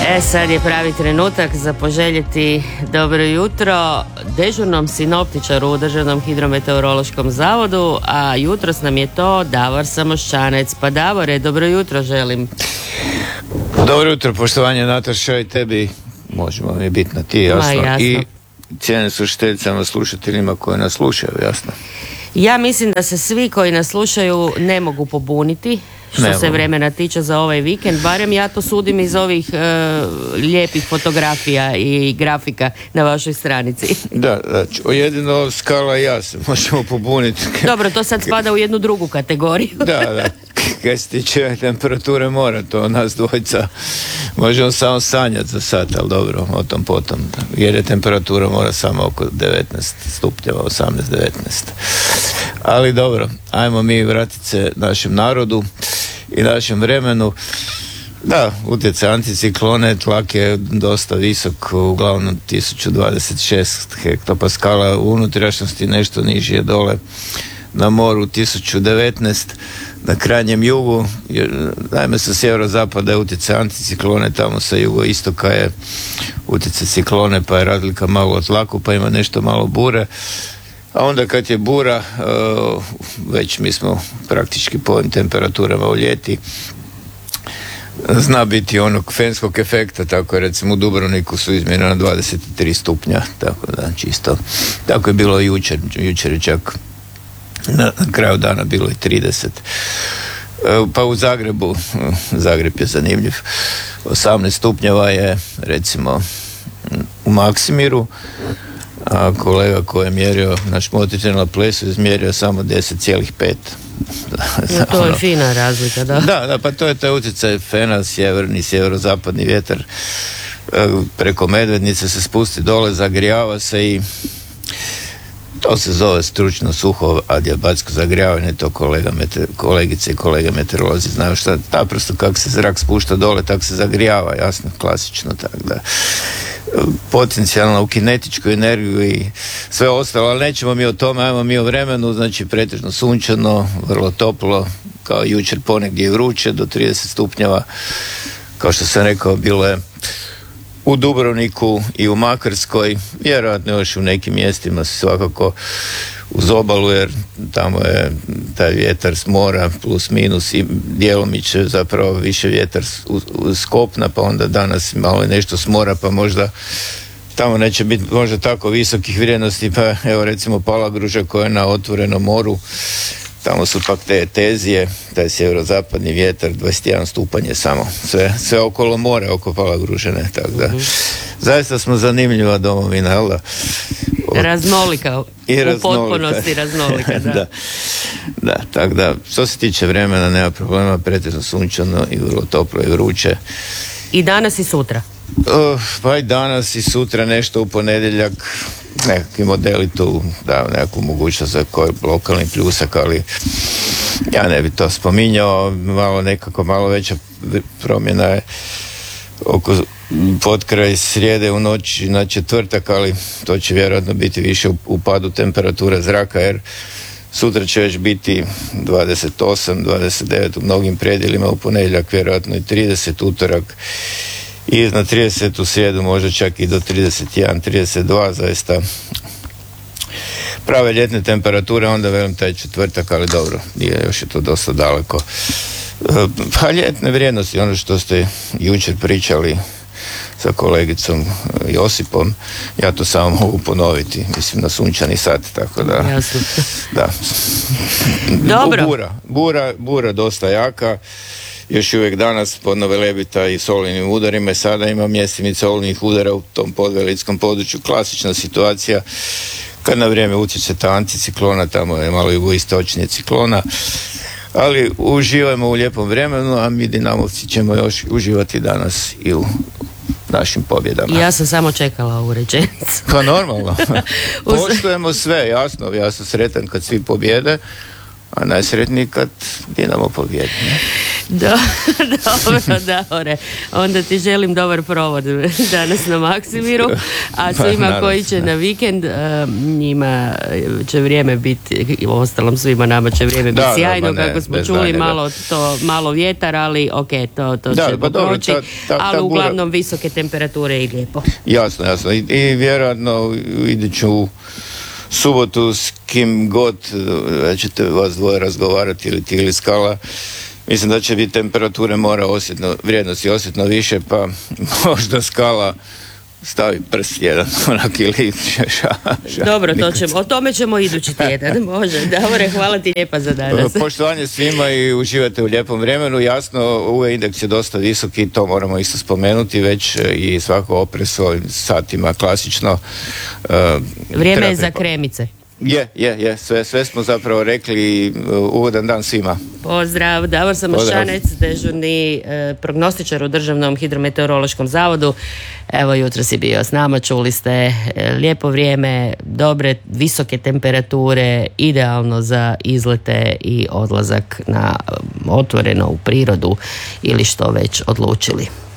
Sad je pravi trenutak za poželjeti dobro jutro dežurnom sinoptičaru u Državnom hidrometeorološkom zavodu, a jutros nam je to Davor Samoščanec. Pa Davore, dobro jutro želim. Dobro jutro, poštovanje Nataša, i tebi, možemo mi biti na ti, jasno. I cijenim slušateljicama, slušateljima koji nas slušaju, jasno. Ja mislim da se svi koji nas slušaju ne mogu pobuniti što se vremena tiče za ovaj vikend, barem ja to sudim iz ovih lijepih fotografija i grafika na vašoj stranici. Da, jedino Skala i ja se možemo pobuniti. Dobro, to sad spada u jednu drugu kategoriju. Da. Kaj se tiče temperature mora, to nas dvojica možemo samo sanjati za sat, ali dobro, o tom potom. Jer je temperatura mora samo oko 19 stupnjeva, 18-19. Ali dobro, ajmo mi vratiti se našem narodu i našem vremenu. Da, utjecaj anticiklone, tlak je dosta visok, uglavnom 1026 hektopaskala u unutrašnjosti, nešto niže dole na moru 1019, na krajnjem jugu, naime sa sjeverozapada je utjecaj anticiklone, tamo sa jugoistoka je utjecaj ciklone, pa je razlika malo od tlaku, pa ima nešto malo bure. A onda kad je bura, već mi smo praktički po ovim temperaturama u ljeti, zna biti onog fenskog efekta, tako je recimo u Dubrovniku su izmjerena 23 stupnja, tako da čisto. Tako je bilo jučer je čak na kraju dana bilo i 30. Pa u Zagrebu, Zagreb je zanimljiv, 18 stupnjeva je recimo u Maksimiru, a kolega koji je mjerio naš motičar na plesu izmjerio samo 10,5. To je fina razlika, da. Da, pa to je taj utjecaj fena, sjeverni, sjeverozapadni vjetar preko Medvednice se spusti dole, zagrijava se i to se zove stručno suho adiabatsko zagrijavanje, to kolegice i kolege meteorolozi znaju šta, naprosto kako se zrak spušta dole, tako se zagrijava, jasno, klasično, tako da potencijalno u kinetičku energiju i sve ostalo, ali nećemo mi o tome, ajmo mi o vremenu, znači pretežno sunčano, vrlo toplo, kao jučer ponegdje vruće, do 30 stupnjeva, kao što sam rekao, bilo je u Dubrovniku i u Makarskoj, vjerojatno još u nekim mjestima svakako uz obalu, jer tamo je taj vjetar s mora plus minus i djelomice zapravo više vjetar s kopna, pa onda danas malo nešto s mora, pa možda tamo neće biti možda tako visokih vrijednosti, pa evo recimo Palagruža koja je na otvorenom moru, tamo su pak te tezije, taj sjeverozapadni vjetar, 21 stupanj je samo, sve okolo more, oko Palagružene, tako da zaista smo zanimljiva domovina, jel da? Raznolika, u potpunosti raznolika, da. Da, tako da, što se tiče vremena, nema problema, pretežno sunčano i vrlo toplo i vruće. I danas i sutra? Pa i danas i sutra, nešto u ponedjeljak, nekakvi modeli tu da nekakvu mogućnost za koji lokalni pljusak, ali ja ne bi to spominjao, malo veća promjena je oko potkraj srijede u noći na četvrtak, ali to će vjerojatno biti više u padu temperature zraka, jer sutra će već biti 28, 29 u mnogim predjelima, u ponedjeljak vjerojatno i 30, utorak i iznad 30, u srijedu možda čak i do 31, 32, zaista prave ljetne temperature, onda velim taj četvrtak, ali dobro, još je to dosta daleko. Pa ljetne vrijednosti, ono što ste jučer pričali sa kolegicom Josipom, ja to samo mogu ponoviti, mislim na sunčani sat, tako da. Jasno. Da. Dobro. Bura dosta jaka, još uvijek danas pod Novelebita i solidnim udarima i sada ima mjestimica olujnih udara u tom podvelitskom području, klasična situacija kad na vrijeme utječe ta anticiklona, tamo je malo jugoistočnije ciklona, ali uživajmo u lijepom vremenu, a mi Dinamovci ćemo još uživati danas i u našim pobjedama. Ja sam samo čekala ovu rečenicu. Pa normalno. Poštujemo sve, jasno, ja sam sretan kad svi pobjede, a najsretniji kad Dinamo pobjedi. Dobro, Davore. Onda ti želim dobar provod danas na Maksimiru, a svima koji će na vikend, njima će vrijeme biti, ostalom svima nama će vrijeme biti sjajno, kako smo čuli, malo vjetar, ali ok, to će proći, ali uglavnom visoke temperature i lijepo. Jasno. I vjerojatno iduću subotu s kim god ćete vas dvoje razgovarati ili ti ili Skala, mislim da će biti temperature mora vrijednosti osjetno više, pa možda Skala stavi prst jedan onak ili Dobro, o tome ćemo idući tjedan. Može. Davore, hvala ti lijepa za danas. Poštovanje svima i uživate u lijepom vremenu. Jasno, UV indeks je dosta visoki, to moramo isto spomenuti već, i svako opres ovim satima klasično. Vrijeme je za kremice. Je, sve smo zapravo rekli. Ugodan dan svima. Pozdrav, Davor Samoščanec, dežurni prognostičar u Državnom hidrometeorološkom zavodu. Evo, jutro si bio s nama, čuli ste, lijepo vrijeme, dobre, visoke temperature, idealno za izlete i odlazak na otvoreno u prirodu ili što već odlučili.